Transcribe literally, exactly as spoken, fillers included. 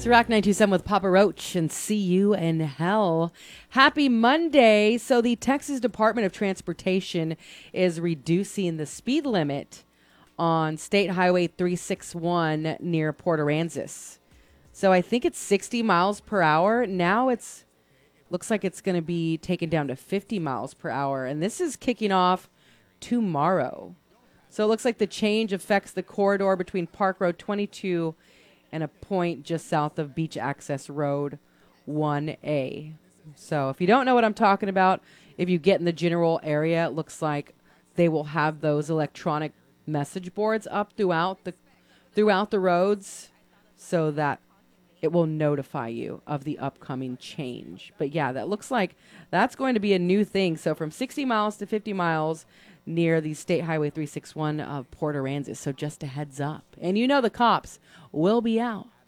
It's Rock nine two seven with Papa Roach and See You in Hell. Happy Monday. So the Texas Department of Transportation is reducing the speed limit on State Highway three sixty-one near Port Aransas. So I think it's sixty miles per hour. Now it's looks like it's going to be taken down to fifty miles per hour. And this is kicking off tomorrow. So it looks like the change affects the corridor between Park Road twenty-two and a point just south of Beach Access Road one A. So if you don't know what I'm talking about, if you get in the general area, it looks like they will have those electronic message boards up throughout the throughout the roads so that it will notify you of the upcoming change. But yeah, that looks like that's going to be a new thing. So from sixty miles to fifty miles near the State Highway three sixty-one of Port Aransas. So just a heads up. And you know the cops will be out.